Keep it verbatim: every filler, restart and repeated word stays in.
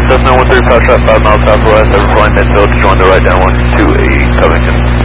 Cessna one three, Foxtrot five miles southwest, over flying Midfield to join the right down one two eight Covington.